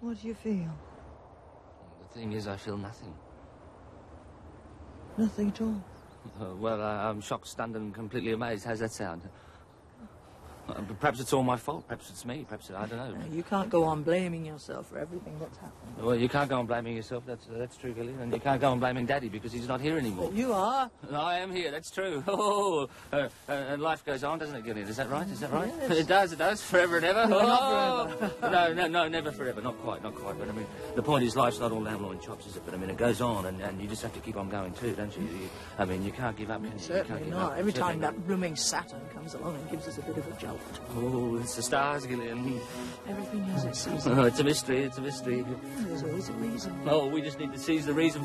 What do you feel? The thing is, I feel nothing. Nothing at all? Well, I'm shocked, stunned, and completely amazed. How's that sound? Perhaps it's all my fault. Perhaps it's me. Perhaps I don't know. No, you can't go on blaming yourself for everything that's happened. Well, you can't go on blaming yourself. That's true, Gillian. And you can't go on blaming Daddy because he's not here anymore. But you are. I am here. That's true. Oh, and life goes on, doesn't it, Gillian? Is that right? Is that right? Yes. It does. It does. Forever and ever. No, oh. not forever. No, never forever. Not quite. But I mean, the point is, life's not all lamb and chops, is it? But I mean, it goes on, and you just have to keep on going too, don't you? I mean, you can't give up. Can you? Certainly You can't give not. up. Every Certainly time not. that blooming Saturn comes along and gives us a bit of a jolt. Oh, it's the stars, Gillian. Everything has its season. Oh, it's a mystery. It's a mystery. There's always a reason. Oh, we just need to seize the reason.